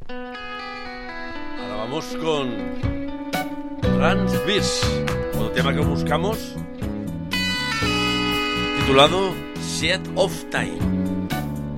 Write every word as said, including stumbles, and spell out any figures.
Ahora vamos con Rans Beers, otro tema que buscamos, titulado Shed of Time.